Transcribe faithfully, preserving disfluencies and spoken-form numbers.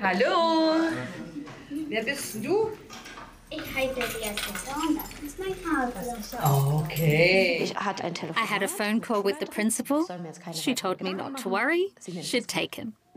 Hallo. Wer bist denn du? Ich heiße Jessica und das ist mein Vater. Okay. Ich hatte ein I had a phone call with the principal. She told me not to worry. She'd take him.